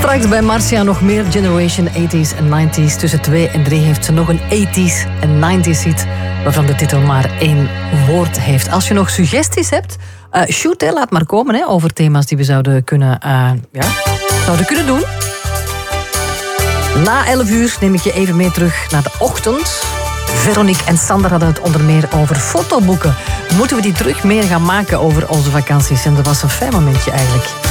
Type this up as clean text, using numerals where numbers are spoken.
Straks bij Marcia nog meer Generation 80s en 90s. Tussen 2 en 3 heeft ze nog een 80s en 90s hit, waarvan de titel maar 1 woord heeft. Als je nog suggesties hebt, shoot, laat maar komen over thema's die we zouden kunnen doen. Na 11 uur neem ik je even mee terug naar de ochtend. Veronique en Sander hadden het onder meer over fotoboeken. Moeten we die terug meer gaan maken over onze vakanties? En dat was een fijn momentje eigenlijk.